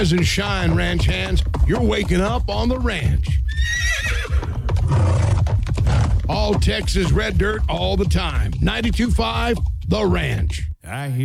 Rise and shine, ranch hands. You're waking up on the ranch. All Texas red dirt all the time. 92.5 The Ranch. I hear